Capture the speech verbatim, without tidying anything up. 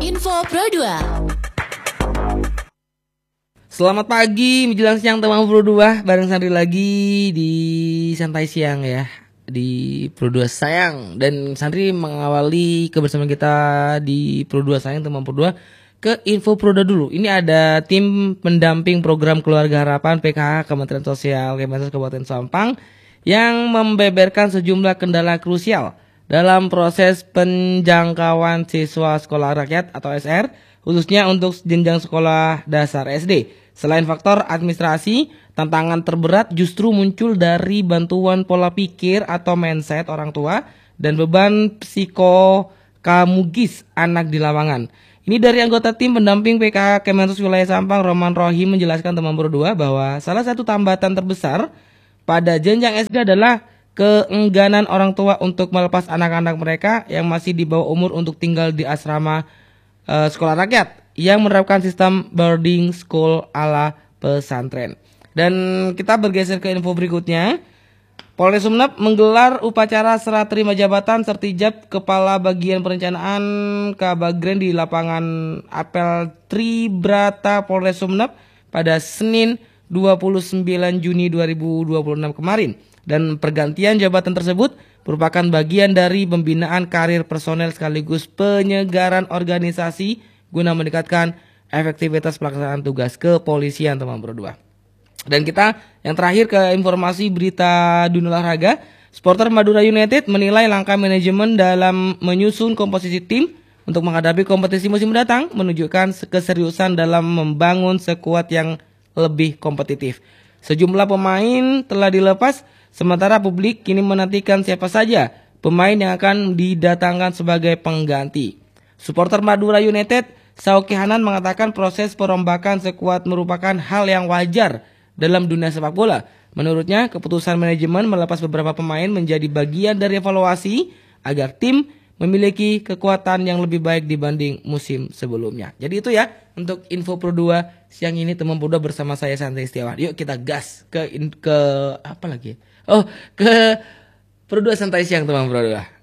Info Pro dua. Selamat pagi menjelang siang teman Pro dua, bareng Sandri lagi di Santai Siang ya, di Pro dua Sayang. Dan Sandri mengawali kebersamaan kita di Pro dua Sayang teman Pro dua ke Info Pro dua dulu. Ini ada tim pendamping program Keluarga Harapan P K H Kementerian Sosial Kemenkes Kabupaten Sampang yang membeberkan sejumlah kendala krusial dalam proses penjangkauan siswa sekolah rakyat atau S R, khususnya untuk jenjang sekolah dasar S D. Selain faktor administrasi, tantangan terberat justru muncul dari bantuan pola pikir atau mindset orang tua dan beban psikokamugis anak di lapangan. Ini dari anggota tim pendamping P K H Kemensos Wilayah Sampang, Roman Rohim, menjelaskan teman Pro dua bahwa salah satu tambatan terbesar pada jenjang S D adalah keengganan orang tua untuk melepas anak-anak mereka yang masih di bawah umur untuk tinggal di asrama uh, sekolah rakyat yang menerapkan sistem boarding school ala pesantren. Dan kita bergeser ke info berikutnya. Polres Sumeneb menggelar upacara serah terima jabatan Sertijab Kepala Bagian Perencanaan Kabagren di lapangan Apel Tribrata Polres Sumeneb pada Senin dua puluh sembilan Juni dua ribu dua puluh enam kemarin. Dan pergantian jabatan tersebut merupakan bagian dari pembinaan karir personel sekaligus penyegaran organisasi guna meningkatkan efektivitas pelaksanaan tugas kepolisian teman Pro dua. Dan kita yang terakhir ke informasi berita dunia olahraga. Supporter Madura United menilai langkah manajemen dalam menyusun komposisi tim untuk menghadapi kompetisi musim mendatang menunjukkan keseriusan dalam membangun skuad yang lebih kompetitif. Sejumlah pemain telah dilepas, sementara publik kini menantikan siapa saja pemain yang akan didatangkan sebagai pengganti. Supporter Madura United, Sauki Hanan, mengatakan proses perombakan skuad merupakan hal yang wajar dalam dunia sepak bola. Menurutnya, keputusan manajemen melepas beberapa pemain menjadi bagian dari evaluasi agar tim memiliki kekuatan yang lebih baik dibanding musim sebelumnya. Jadi itu ya untuk Info Pro dua siang ini teman Pro dua bersama saya Santai Setiawan. Yuk kita gas ke ke apa lagi? Oh, ke Pro dua Santai Siang teman Pro dua.